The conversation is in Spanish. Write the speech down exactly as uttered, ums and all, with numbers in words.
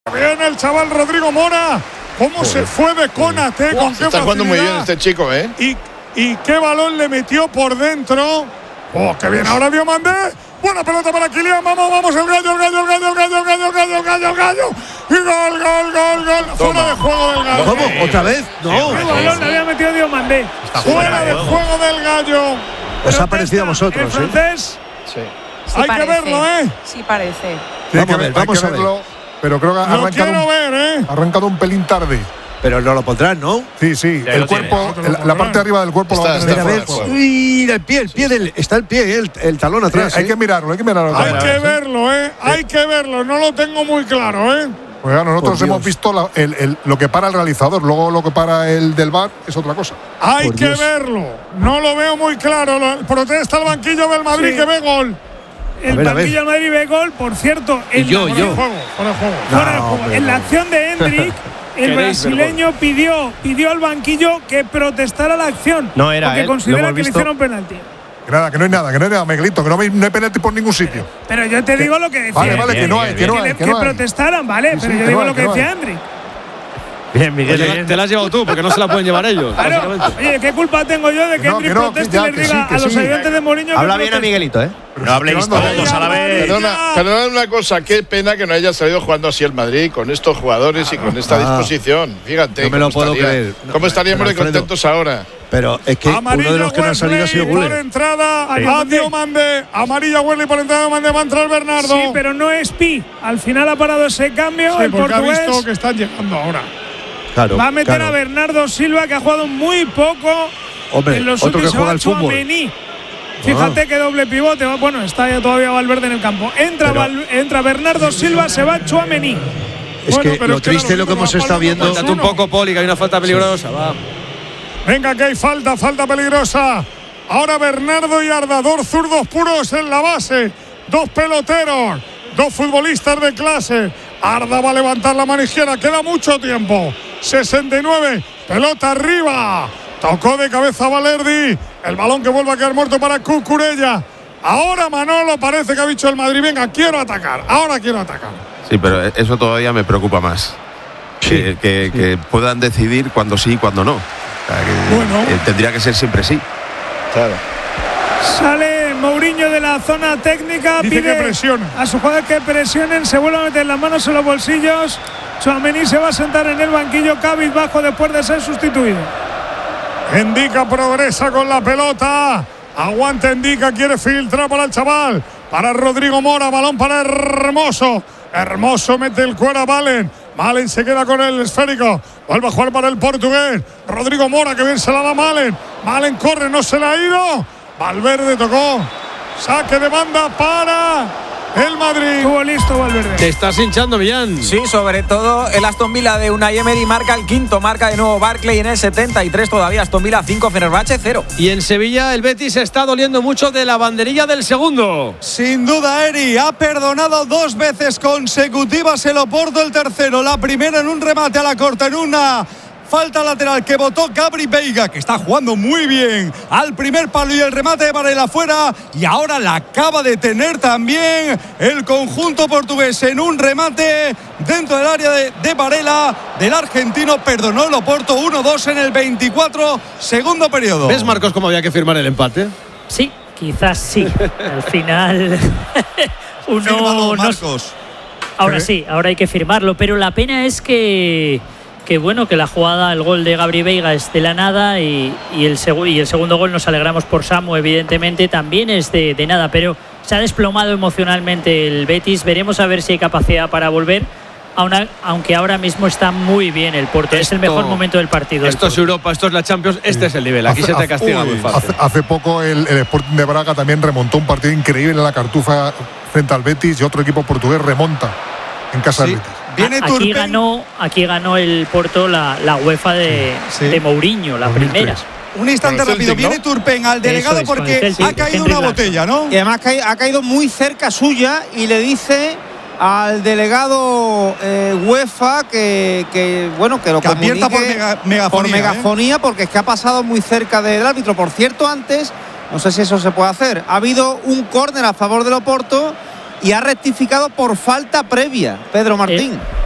Viene el chaval Rodrigo Mora. ¿Cómo Joder. se fue de Konaté? Con qué está jugando muy bien este chico, ¿eh? Y, y qué balón le metió por dentro. ¡Oh, qué bien! Ahora Diomandé. Buena pelota para Kylian. Vamos, vamos, el gallo, el gallo, el gallo, el gallo, el gallo, el gallo, el gallo, el gallo. Y gol, gol, gol, gol. Fuera de juego del gallo. ¿Cómo? ¿Otra vez? No. El balón le había metido Diomandé. Fuera de juego del gallo. ¿Os ha parecido a vosotros? ¿El francés? Sí. Sí Hay parece, que verlo, ¿eh? Sí parece. Vamos a ver, vamos a verlo. Pero creo que ha Lo arrancado, quiero un, ver, ¿eh? ha arrancado un pelín tarde. Pero no lo pondrán, ¿no? Sí, sí. Ya el lo cuerpo, tiene. la, la parte de arriba del cuerpo Está, lo va a tener. está A ver, fuera, fuera. uy, el pie, el pie del, está el pie, el, el talón atrás. Sí, hay ¿eh? que mirarlo, hay que mirarlo. Hay otra que vez. verlo, ¿eh? Hay que verlo. No lo tengo muy claro, ¿eh? Pues ya, nosotros Por hemos Dios. visto la- el, el- lo que para el realizador, luego lo que para el del V A R es otra cosa. Hay Por que Dios. verlo. No lo veo muy claro. Lo- Protesta el banquillo del Madrid Sí. que ve gol. El ver, a ver. banquillo del Madrid ve gol, por cierto. En yo, la, yo. Fuera de juego, fuera de juego. fuera de No, juego. hombre, En la no. acción de Hendrik, el Queréis ver brasileño pidió, pidió al banquillo que protestara la acción. No era porque él, lo considera hemos que le visto. hicieron penalti. Que nada, que no hay nada, que no hay nada, Miguelito, que no hay, no hay penalti por ningún sitio. Pero yo te digo lo que decía. Vale, vale, que no hay, que no que, hay, le- que que no hay. protestaran, vale, Sí, pero sí, yo que digo no hay, lo que que no decía hay. Hendrik. Bien, Miguel. Oye, te la has llevado tú, porque no se la pueden llevar ellos. Claro. básicamente. Oye, ¿qué culpa tengo yo de que Que no, Hendrik que no, proteste que ya, y les que diga sí, que a los sí. ayudantes de Mourinho Habla que bien a protesten? Miguelito, ¿eh? No habléis todos a la vez. Perdona, perdona una cosa, qué pena que no haya salido jugando así el Madrid, con estos jugadores y con esta Ah. disposición. Fíjate, No me lo cómo puedo estaría- creer. ¿Cómo No, estaríamos de pero, Alfredo, contentos ahora? Pero es que Amarilla uno de los que no ha salido ha sido Wesley por Guller. entrada Sí. a Diomandé. Amarilla Wesley por entrada a Diomandé. Va a entrar Bernardo. Sí, pero no es Pi. Al final ha parado ese cambio. Sí, el porque ha portugués visto que están llegando ahora. Claro, va a meter claro. a Bernardo Silva, que ha jugado muy poco. Hombre, en los otro que últimos juega al se va fútbol. Tchouaméni. Fíjate que doble pivote. va- Bueno, está ya todavía Valverde en el campo. Entra, Pero- Val- entra Bernardo Silva, se va Tchouaméni. Es Bueno, que pero lo es que triste ahora es lo que mismo hemos con la estado palma viendo. no Cuéntate un poco, Poli, que hay una falta peligrosa. Va. Venga, que hay falta, falta peligrosa. Ahora Bernardo y Arda, dos zurdos puros en la base. Dos peloteros, dos futbolistas de clase. Arda va a levantar la mano izquierda, queda mucho tiempo. sesenta y nueve, pelota arriba. Tocó de cabeza Valerdi. El balón que vuelve a quedar muerto para Cucurella. Ahora Manolo parece que ha dicho el Madrid, venga, quiero atacar. Ahora quiero atacar. Sí, pero eso todavía me preocupa más. Que, que- que puedan decidir cuándo sí y cuándo no. O sea, que, Bueno. eh, tendría que ser siempre sí. Claro. Sale Mourinho de la zona técnica. Dice pide que presione. a sus jugadores que presionen. Se vuelve a meter las manos en los bolsillos. Tchouaméni se va a sentar en el banquillo cabizbajo después de ser sustituido. Indica progresa con la pelota. Aguanta Indica, quiere filtrar para el chaval. Para Rodrigo Mora, balón para Hermoso. Hermoso mete el cuero a Valen. Malen se queda con el esférico. Vuelve a jugar para el portugués. Rodrigo Mora, que bien se la da Malen. Malen corre, no se la ha ido. Valverde tocó. Saque de banda para el Madrid. Estuvo listo Valverde. Te estás hinchando, Millán. Sí, sobre todo el Aston Villa de Unai Emery marca el quinto, marca de nuevo Barkley en el setenta y tres todavía. Aston Villa cinco, Fenerbahce cero. Y en Sevilla el Betis está doliendo mucho de la banderilla del segundo. Sin duda, Eri ha perdonado dos veces consecutivas el Oporto, el tercero. La primera en un remate a la corta, en una falta lateral que votó Gabri Veiga, que está jugando muy bien al primer palo, y el remate de Varela afuera. Y ahora la acaba de tener también el conjunto portugués en un remate dentro del área de, de Varela, del argentino. Perdonó el Oporto uno dos en el veinticuatro, segundo periodo. ¿Ves, Marcos, cómo había que firmar el empate? Sí, quizás sí. Al final uno Fírmalo, no- Marcos. ahora sí, ahora hay que firmarlo, pero la pena es que que bueno, que la jugada, el gol de Gabri Veiga es de la nada y, y, el, segu y el segundo gol, nos alegramos por Samu, evidentemente, también es de, de nada, pero se ha desplomado emocionalmente el Betis. Veremos a ver si hay capacidad para volver, auna, aunque ahora mismo está muy bien el Porto. Esto, es el mejor momento del partido. Esto es Europa, esto es la Champions, este es el nivel. Aquí Hace- se te hace- castiga uy, muy fácil. Hace, hace poco el, el Sporting de Braga también remontó un partido increíble en la Cartuja frente al Betis, y otro equipo portugués remonta en casa Sí. del Betis. Viene aquí Turpin. ganó, aquí ganó el Porto la, la UEFA de, Sí. de Mourinho, la dos mil tres. primera. Un instante Con el rápido, Celtic, ¿no? viene Turpin al delegado Eso es, con el porque Celtic, ha caído Henry una Larsson. botella, ¿no? Y además ca- ha caído muy cerca suya y le dice al delegado eh, UEFA que, que bueno que lo Que advierta por comunique mega- megafonía, por ¿eh? megafonía, porque es que ha pasado muy cerca del árbitro. Por cierto, antes, no sé si eso se puede hacer, ha habido un córner a favor del Oporto y ha rectificado por falta previa Pedro Martín. Eh,